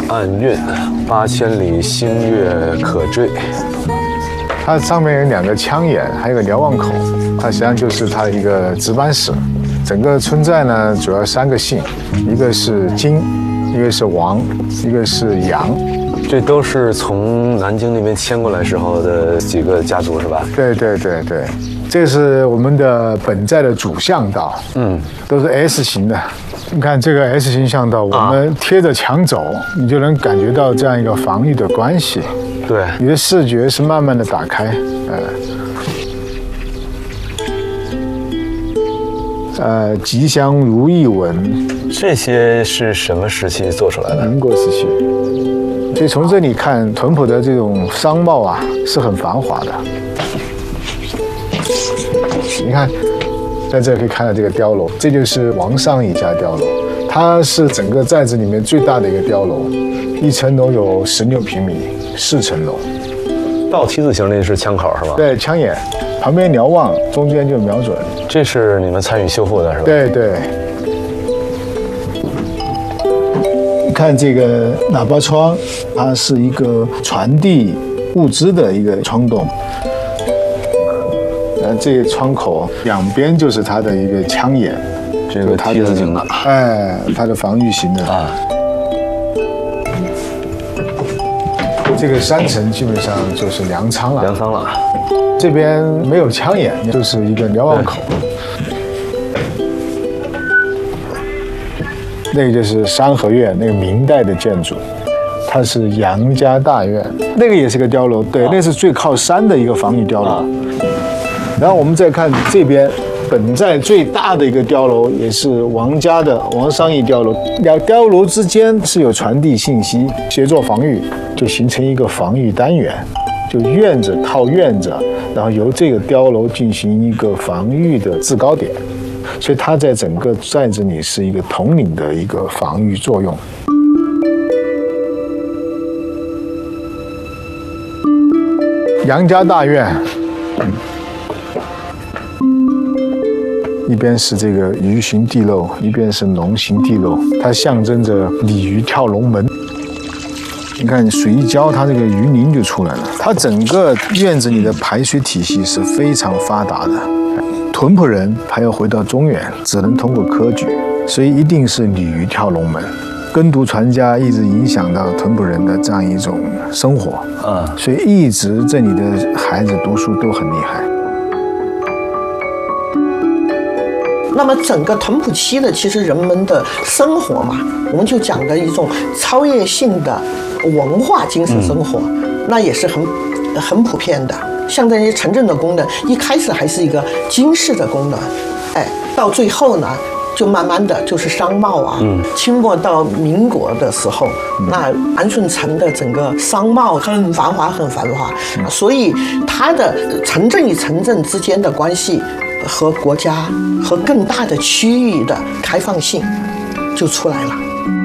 暗韵，8千里星月可坠。 它上面有2个枪眼，还有个瞭望口，它实际上就是它的一个值班室。整个村寨呢，主要3个姓，一个是金，一个是王，一个是杨。 这都是从南京那边迁过来时候的几个家族是吧？ 对，这是我们的本寨的主巷道，都是 S 型的。你看这个 S 型巷道，我们贴着墙走，你就能感觉到这样一个防御的关系。 对， 你的视觉是慢慢的打开，吉祥如意纹， 这些是什么时期做出来的？ 民国时期。所以从这里看，屯埔的这种商贸啊是很繁华的。你看，在这可以看到这个碉楼，这就是王上一家碉楼，它是整个寨子里面最大的一个碉楼，1层楼有16平米，4层楼。 倒梯字形那是枪口是吧？ 对，枪眼，旁边瞭望，中间就瞄准。 这是你们参与修复的是吧？ 对。看这个喇叭窗，它是一个传递物资的一个窗洞。这个窗口两边就是它的一个枪眼， 这个梯字形的， 它的防御型的啊。这个3层基本上就是粮仓了。这边没有枪眼，就是一个瞭望口。那个就是三合院，那个明代的建筑，它是杨家大院。那个也是个碉楼，对，那是最靠山的一个防御碉楼。然后我们再看这边，本寨最大的一个碉楼，也是王家的王商义碉楼。碉楼之间是有传递信息、协作防御，就形成一个防御单元，就院子套院子，然后由这个碉楼进行一个防御的制高点。所以它在整个寨子里是一个统领的一个防御作用。杨家大院，一边是这个鱼形地漏，一边是龙形地漏，它象征着鲤鱼跳龙门。你看水一浇，它这个鱼鳞就出来了。它整个院子里的排水体系是非常发达的。屯埔人他要回到中原，只能通过科举，所以一定是鲤鱼跳龙门，耕读传家，一直影响到屯埔人的这样一种生活。所以一直这里的孩子读书都很厉害。 那么整个屯埔期的，其实人们的生活嘛，我们就讲的一种超越性的文化精神生活，那也是很普遍的。像这些城镇的功能，一开始还是一个军事的功能，到最后呢，就慢慢的就是商贸啊。清末到民国的时候，那安顺城的整个商贸很繁华，所以它的城镇与城镇之间的关系和国家和更大的区域的开放性就出来了。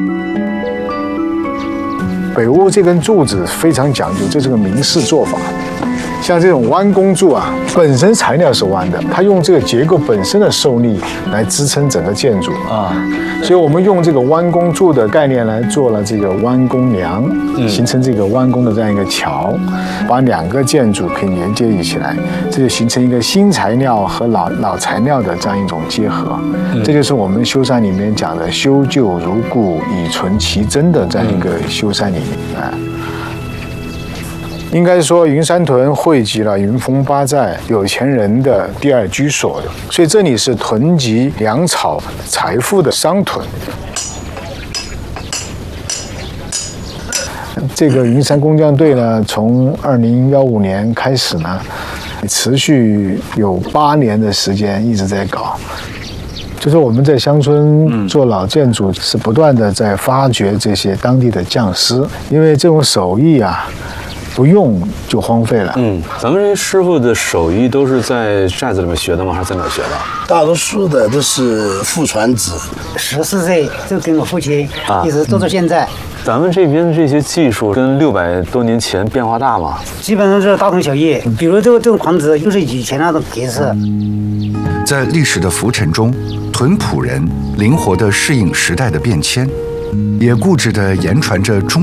北屋这根柱子非常讲究，这是个明式做法。像这种弯弓柱啊，本身材料是弯的，它用这个结构本身的受力来支撑整个建筑啊，所以我们用这个弯弓柱的概念来做了这个弯弓梁，形成这个弯弓的这样一个桥，把2个建筑可以连接起来，这就形成一个新材料和老材料的这样一种结合。这就是我们修缮里面讲的修旧如故，以存其真的这样一个修缮理念。应该说，云山屯汇集了云峰8寨有钱人的第2居所的，所以这里是囤积粮草财富的商屯。这个云山工匠队呢，从2015年开始呢，持续有8年的时间一直在搞。就是我们在乡村做老建筑，是不断的在发掘这些当地的匠师，因为这种手艺啊，不用就荒废了。 咱们这些师傅的手艺都是在寨子里面学的吗？还是在哪儿学的？ 大多数的都是父传子 ，14岁就跟我父亲一直做到现在。 咱们这边的这些技术跟600多年前变化大吗？ 基本上是大同小异。比如这种框子，就是以前那种格式。 在历史的浮沉中，屯埔人灵活地适应时代的变迁，也固执地言传着中